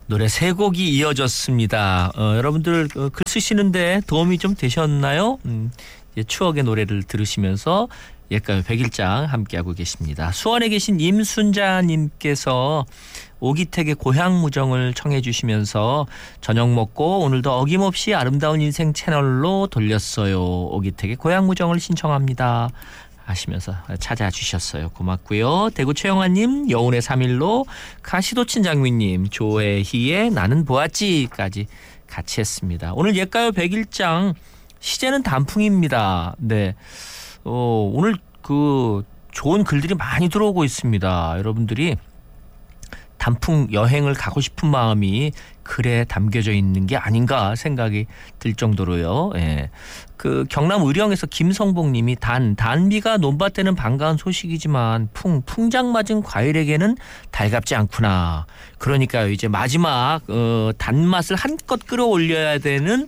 노래 세 곡이 이어졌습니다. 여러분들 글 쓰시는데 도움이 좀 되셨나요? 추억의 노래를 들으시면서 옛가요 100일장 함께하고 계십니다. 수원에 계신 임순자님께서 오기택의 고향무정을 청해 주시면서 저녁 먹고 오늘도 어김없이 아름다운 인생 채널로 돌렸어요. 오기택의 고향무정을 신청합니다 하시면서 찾아주셨어요. 고맙고요. 대구 최영환님, 여운의 3일로, 가시도친 장미님, 조혜희의 나는 보았지까지 같이 했습니다. 오늘 옛가요 100일장 시제는 단풍입니다. 네, 오늘 좋은 글들이 많이 들어오고 있습니다. 여러분들이 단풍 여행을 가고 싶은 마음이 글에 담겨져 있는 게 아닌가 생각이 들 정도로요. 예. 경남 의령에서 김성복님이 단비가 논밭에는 반가운 소식이지만 풍장 맞은 과일에게는 달갑지 않구나. 그러니까요, 이제 마지막 단맛을 한껏 끌어올려야 되는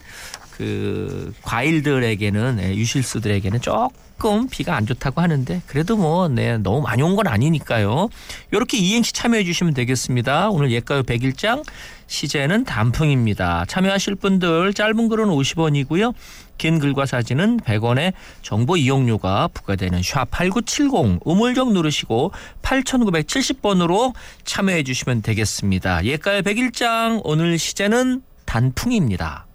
과일들에게는, 유실수들에게는 조금 비가 안 좋다고 하는데, 그래도 너무 많이 온 건 아니니까요. 이렇게 이행시 참여해 주시면 되겠습니다. 오늘 옛가요 100일장 시제는 단풍입니다. 참여하실 분들 짧은 글은 50원이고요. 긴 글과 사진은 100원의 정보 이용료가 부과되는 샵8970 우물정 누르시고 8970번으로 참여해 주시면 되겠습니다. 옛가요 100일장 오늘 시제는 단풍입니다.